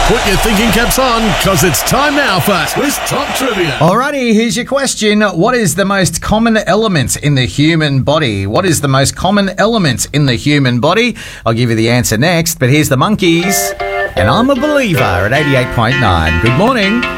Put your thinking caps on, because it's time now for Twist Top Trivia. Alrighty, here's your question. What is the most common element in the human body? What is the most common element in the human body? I'll give you the answer next, but here's the Monkeys. And I'm a Believer at 88.9. Good morning.